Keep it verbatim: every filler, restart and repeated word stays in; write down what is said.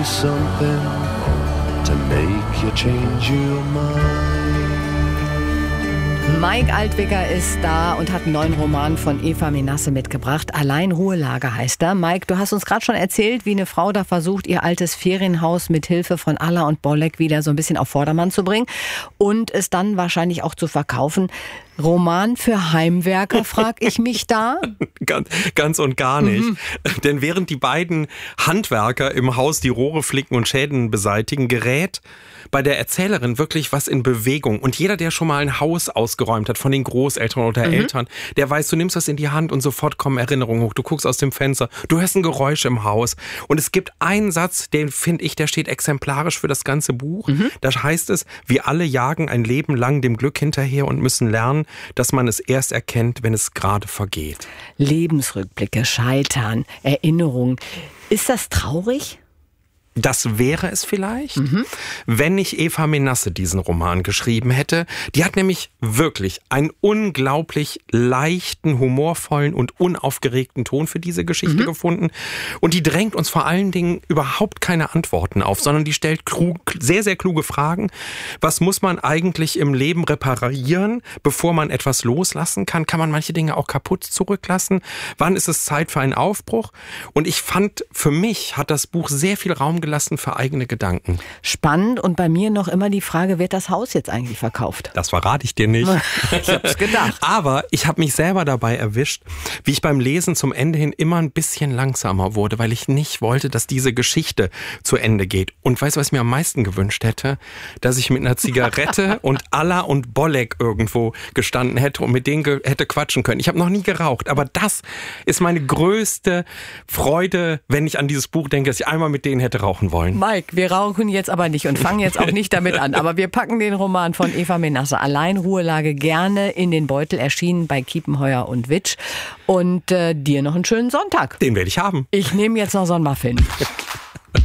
something to make you change your mind. Mike Altwicker ist da und hat einen neuen Roman von Eva Menasse mitgebracht. Allein Ruhelage heißt er. Mike, du hast uns gerade schon erzählt, wie eine Frau da versucht, ihr altes Ferienhaus mit Hilfe von Alla und Bolek wieder so ein bisschen auf Vordermann zu bringen und es dann wahrscheinlich auch zu verkaufen. Roman für Heimwerker, frag ich mich da? ganz, ganz und gar nicht. Mhm. Denn während die beiden Handwerker im Haus die Rohre flicken und Schäden beseitigen, gerät bei der Erzählerin wirklich was in Bewegung. Und jeder, der schon mal ein Haus ausgeräumt hat von den Großeltern oder mhm. Eltern, der weiß, du nimmst das in die Hand und sofort kommen Erinnerungen hoch. Du guckst aus dem Fenster, du hörst ein Geräusch im Haus. Und es gibt einen Satz, den finde ich, der steht exemplarisch für das ganze Buch. Mhm. Da heißt es, wir alle jagen ein Leben lang dem Glück hinterher und müssen lernen, dass man es erst erkennt, wenn es gerade vergeht. Lebensrückblicke, Scheitern, Erinnerungen. Ist das traurig? Das wäre es vielleicht, mhm. wenn nicht Eva Menasse diesen Roman geschrieben hätte. Die hat nämlich wirklich einen unglaublich leichten, humorvollen und unaufgeregten Ton für diese Geschichte mhm. gefunden. Und die drängt uns vor allen Dingen überhaupt keine Antworten auf, sondern die stellt klug, sehr, sehr kluge Fragen. Was muss man eigentlich im Leben reparieren, bevor man etwas loslassen kann? Kann man manche Dinge auch kaputt zurücklassen? Wann ist es Zeit für einen Aufbruch? Und ich fand, für mich hat das Buch sehr viel Raum gelassen für eigene Gedanken. Spannend, und bei mir noch immer die Frage, wird das Haus jetzt eigentlich verkauft? Das verrate ich dir nicht. Ich hab's gedacht. Aber ich habe mich selber dabei erwischt, wie ich beim Lesen zum Ende hin immer ein bisschen langsamer wurde, weil ich nicht wollte, dass diese Geschichte zu Ende geht. Und weißt du, was ich mir am meisten gewünscht hätte? Dass ich mit einer Zigarette und Alla und Bolek irgendwo gestanden hätte und mit denen ge- hätte quatschen können. Ich habe noch nie geraucht, aber das ist meine größte Freude, wenn ich an dieses Buch denke, dass ich einmal mit denen hätte rauchen wollen. Mike, wir rauchen jetzt aber nicht und fangen jetzt auch nicht damit an. Aber wir packen den Roman von Eva Menasse, Allein Ruhelage, gerne in den Beutel, erschienen bei Kiepenheuer und Witsch. Und äh, dir noch einen schönen Sonntag. Den werde ich haben. Ich nehme jetzt noch so einen Muffin.